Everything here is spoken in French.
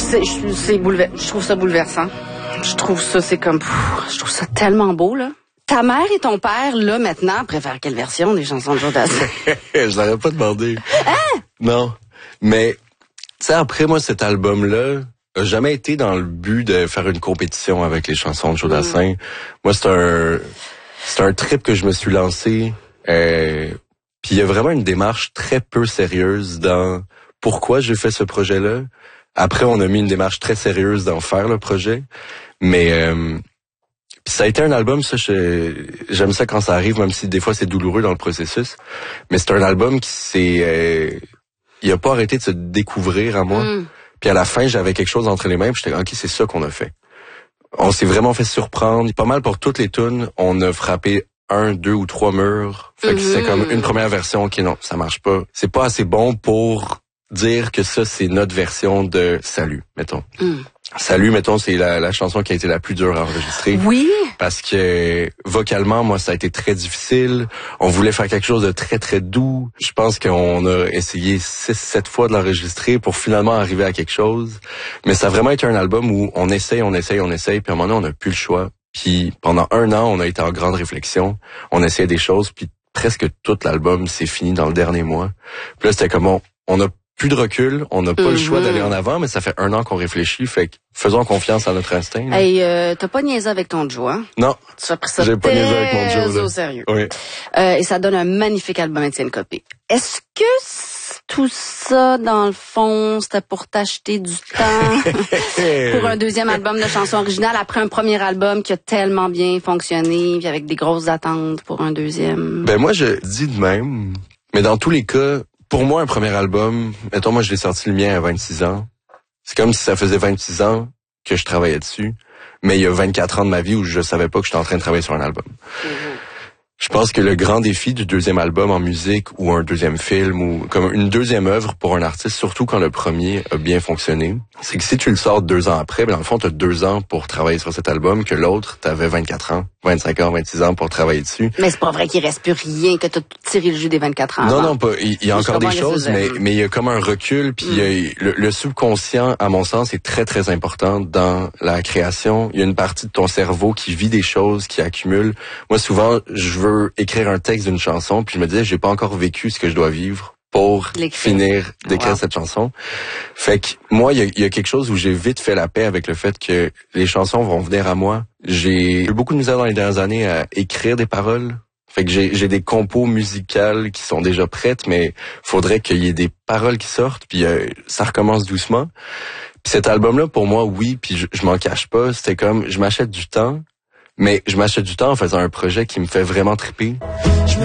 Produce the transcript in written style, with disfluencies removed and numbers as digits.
Je trouve ça bouleversant. Je trouve ça, je trouve ça tellement beau, là. Ta mère et ton père, là, maintenant, préfèrent quelle version des chansons de Joe Dassin? Je l'aurais pas demandé. Hein? Non. Mais, tu sais, après, moi, cet album-là a jamais été dans le but de faire une compétition avec les chansons de Joe Dassin. Moi, c'est un trip que je me suis lancé. Puis il y a vraiment une démarche très peu sérieuse dans pourquoi j'ai fait ce projet-là. Après, on a mis une démarche très sérieuse d'en faire le projet. Mais puis ça a été un album, ça, j'aime ça quand ça arrive, même si des fois c'est douloureux dans le processus. Mais c'est un album qui il a pas arrêté de se découvrir à moi. Puis à la fin, j'avais quelque chose entre les mains, puis j'étais OK, c'est ça qu'on a fait. On s'est vraiment fait surprendre. Pas mal pour toutes les tunes, on a frappé 1, 2 ou 3 murs. Fait que c'est comme une première version, OK, non, ça marche pas. C'est pas assez bon pour dire que ça, c'est notre version de Salut, mettons. Salut, mettons, c'est la chanson qui a été la plus dure à enregistrer. Oui. Parce que vocalement, moi, ça a été très difficile. On voulait faire quelque chose de très, très doux. Je pense qu'on a essayé 6-7 fois de l'enregistrer pour finalement arriver à quelque chose. Mais ça a vraiment été un album où on essaye, puis à un moment donné, on n'a plus le choix. Puis pendant 1 an, on a été en grande réflexion. On essayait des choses, puis presque tout l'album s'est fini dans le dernier mois. Puis là, c'était comme on a plus de recul, on n'a pas le choix d'aller en avant, mais ça fait 1 an qu'on réfléchit, fait que faisons confiance à notre instinct. Là. Hey, t'as pas niaisé avec ton Joe, hein? Non. Tu as pris ça j'ai pas niaisé avec mon Joe, là. Au sérieux. Oui. Et ça donne un magnifique album Étienne Copé. Est-ce que tout ça, dans le fond, c'était pour t'acheter du temps pour un deuxième album de chansons originales après un premier album qui a tellement bien fonctionné, puis avec des grosses attentes pour un deuxième? Ben moi, je dis de même, mais dans tous les cas, pour moi, un premier album, mettons, moi, je l'ai sorti le mien à 26 ans. C'est comme si ça faisait 26 ans que je travaillais dessus, mais il y a 24 ans de ma vie où je savais pas que j'étais en train de travailler sur un album. Je pense que le grand défi du deuxième album en musique ou un deuxième film ou comme une deuxième œuvre pour un artiste, surtout quand le premier a bien fonctionné, c'est que si tu le sors 2 ans après, ben dans le fond, tu as 2 ans pour travailler sur cet album, que l'autre, tu avais 24 ans, 25 ans, 26 ans pour travailler dessus. Mais c'est pas vrai qu'il reste plus rien, que tu as tiré le jus des 24 ans. Non, pas. Il y a encore des choses, mais il y a comme un recul, puis le subconscient, à mon sens, est très, très important dans la création. Il y a une partie de ton cerveau qui vit des choses, qui accumule. Moi, souvent, je veux écrire un texte d'une chanson, puis je me disais, j'ai pas encore vécu ce que je dois vivre pour finir d'écrire cette chanson. Fait que moi, il y a quelque chose où j'ai vite fait la paix avec le fait que les chansons vont venir à moi. J'ai eu beaucoup de misère dans les dernières années à écrire des paroles. Fait que j'ai des compos musicales qui sont déjà prêtes, mais faudrait qu'il y ait des paroles qui sortent, puis ça recommence doucement. Puis cet album-là, pour moi, oui, puis je m'en cache pas, c'était comme, je m'achète du temps, mais je m'achète du temps en faisant un projet qui me fait vraiment triper.